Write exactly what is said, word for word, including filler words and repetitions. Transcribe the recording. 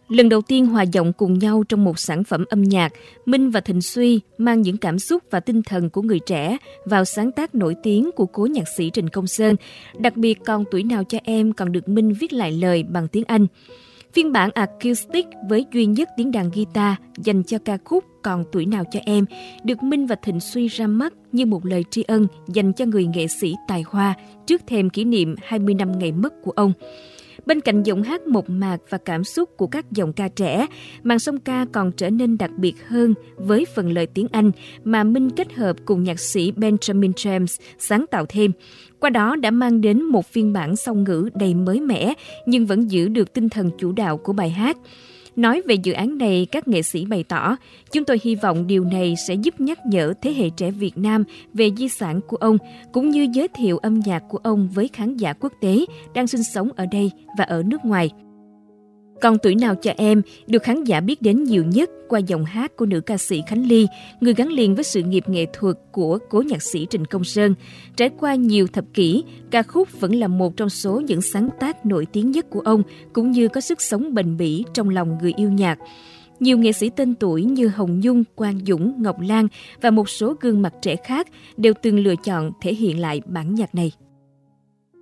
Lần đầu tiên hòa giọng cùng nhau trong một sản phẩm âm nhạc, Minh và Thịnh Suy mang những cảm xúc và tinh thần của người trẻ vào sáng tác nổi tiếng của cố nhạc sĩ Trịnh Công Sơn. Đặc biệt Còn Tuổi Nào Cho Em còn được Minh viết lại lời bằng tiếng Anh. Phiên bản acoustic với duy nhất tiếng đàn guitar dành cho ca khúc Còn Tuổi Nào Cho Em được Minh và Thịnh Suy ra mắt như một lời tri ân dành cho người nghệ sĩ tài hoa trước thềm kỷ niệm hai mươi năm ngày mất của ông. Bên cạnh giọng hát mộc mạc và cảm xúc của các giọng ca trẻ, màn song ca còn trở nên đặc biệt hơn với phần lời tiếng Anh mà Minh kết hợp cùng nhạc sĩ Benjamin James sáng tạo thêm. Qua đó đã mang đến một phiên bản song ngữ đầy mới mẻ nhưng vẫn giữ được tinh thần chủ đạo của bài hát. Nói về dự án này, các nghệ sĩ bày tỏ, chúng tôi hy vọng điều này sẽ giúp nhắc nhở thế hệ trẻ Việt Nam về di sản của ông, cũng như giới thiệu âm nhạc của ông với khán giả quốc tế đang sinh sống ở đây và ở nước ngoài. Còn Tuổi Nào Cho Em được khán giả biết đến nhiều nhất qua giọng hát của nữ ca sĩ Khánh Ly, người gắn liền với sự nghiệp nghệ thuật của cố nhạc sĩ Trịnh Công Sơn. Trải qua nhiều thập kỷ, ca khúc vẫn là một trong số những sáng tác nổi tiếng nhất của ông, cũng như có sức sống bền bỉ trong lòng người yêu nhạc. Nhiều nghệ sĩ tên tuổi như Hồng Nhung, Quang Dũng, Ngọc Lan và một số gương mặt trẻ khác đều từng lựa chọn thể hiện lại bản nhạc này.